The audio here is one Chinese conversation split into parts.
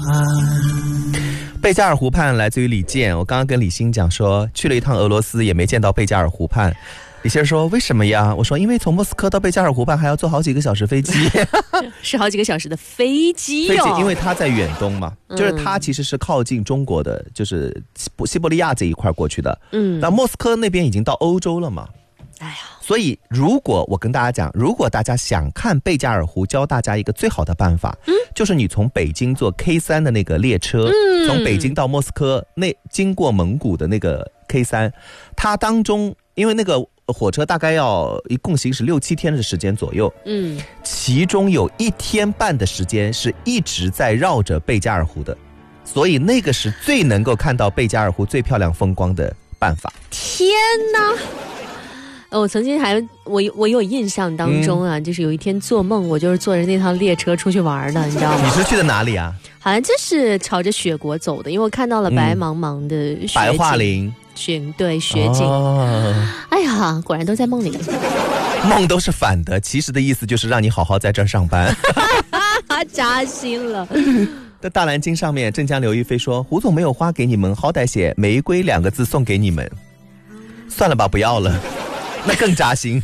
贝加尔湖畔来自于李健，我刚刚跟李欣讲说，去了一趟俄罗斯也没见到贝加尔湖畔。李先生说为什么呀？我说因为从莫斯科到贝加尔湖畔还要坐好几个小时飞机。 是好几个小时的飞机哦。 因为它在远东嘛，就是它其实是靠近中国的，就是西伯利亚这一块过去的。那莫斯科那边已经到欧洲了嘛。 哎呀， 所以如果我跟大家讲，如果大家想看贝加尔湖，教大家一个最好的办法，就是你从北京坐 K3 的那个列车，从北京到莫斯科，经过蒙古的那个 K3，它当中因为那个火车大概要一共行驶6-7天的时间左右，其中有1天半的时间是一直在绕着贝加尔湖的，所以那个是最能够看到贝加尔湖最漂亮风光的办法。 天哪！我曾经我有印象当中啊，就是有一天做梦，我就是坐着那趟列车出去玩的，你知道吗？ 你是去的哪里啊？ 好像就是朝着雪国走的，因为我看到了白茫茫的雪景， 白桦林， 对，雪景。哎呀，果然都在梦里。 梦都是反的，其实的意思就是让你好好在这儿上班。 扎心了。 在大蓝鲸上面，镇江刘亦菲说：“胡总没有花给你们，好歹写玫瑰2个字送给你们。”算了吧，不要了。那更扎心。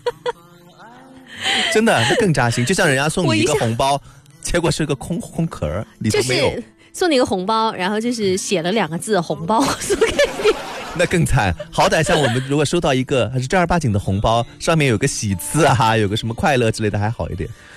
真的，那更扎心。就像人家送你一个红包，结果是个空壳，里头没有。 就是送你一个红包，然后就是写了2个字红包送给你。 那更惨，好歹像我们如果收到一个还是正儿八经的红包，上面有个喜字啊，有个什么快乐之类的还好一点。